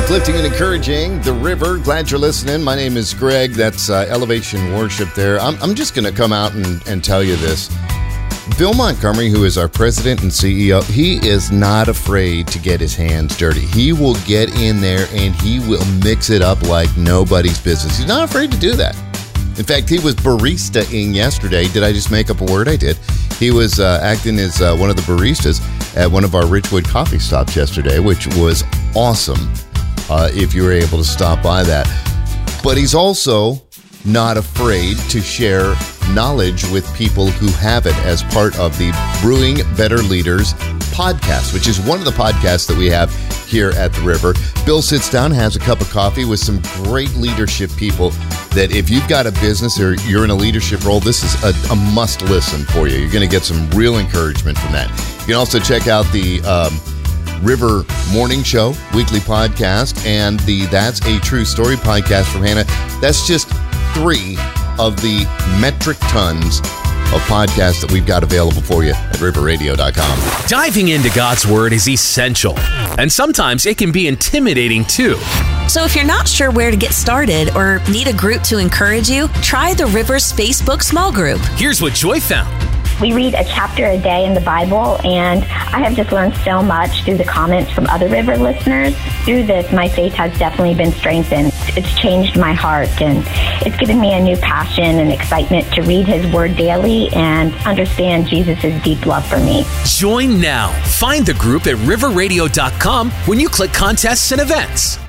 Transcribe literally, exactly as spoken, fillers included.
Uplifting and encouraging the river. Glad you're listening. My name is Greg. That's uh, Elevation Worship there. I'm, I'm just going to come out and, and tell you this. Bill Montgomery, who is our president and C E O, he is not afraid to get his hands dirty. He will get in there and he will mix it up like nobody's business. He's not afraid to do that. In fact, he was barista-ing yesterday. Did I just make up a word? I did. He was uh, acting as uh, one of the baristas at one of our Ridgewood coffee stops yesterday, which was awesome uh, if you were able to stop by that. But he's also not afraid to share knowledge with people who have it as part of the Brewing Better Leaders podcast, which is one of the podcasts that we have here at the River. Bill sits down, has a cup of coffee with some great leadership people that if you've got a business or you're in a leadership role, this is a, a must listen for you. You're going to get some real encouragement from that. You can also check out the um, River Morning Show weekly podcast and the That's a True Story podcast from Hannah. That's just three of the metric tons of podcasts that we've got available for you at river radio dot com. Diving into God's Word is essential, and sometimes it can be intimidating too. So if you're not sure where to get started or need a group to encourage you, try the River's Facebook small group. Here's what Joy found. We read a chapter a day in the Bible, and I have just learned so much through the comments from other River listeners. Through this, my faith has definitely been strengthened. It's changed my heart, and it's given me a new passion and excitement to read His Word daily and understand Jesus' deep love for me. Join now. Find the group at river radio dot com when you click contests and events.